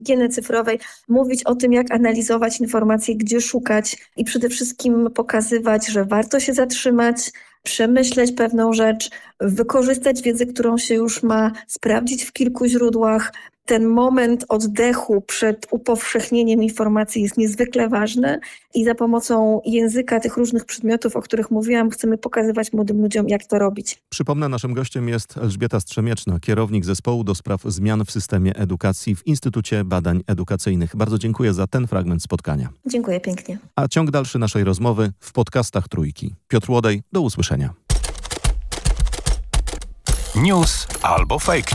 higieny cyfrowej, mówić o tym, jak analizować informacje, gdzie szukać i przede wszystkim pokazywać, że warto się zatrzymać, przemyśleć pewną rzecz, wykorzystać wiedzę, którą się już ma, sprawdzić w kilku źródłach. Ten moment oddechu przed upowszechnieniem informacji jest niezwykle ważny i za pomocą języka tych różnych przedmiotów, o których mówiłam, chcemy pokazywać młodym ludziom, jak to robić. Przypomnę, naszym gościem jest Elżbieta Strzemieczna, kierownik zespołu do spraw zmian w systemie edukacji w Instytucie Badań Edukacyjnych. Bardzo dziękuję za ten fragment spotkania. Dziękuję pięknie. A ciąg dalszy naszej rozmowy w podcastach Trójki. Piotr Łodej, do usłyszenia. News albo fake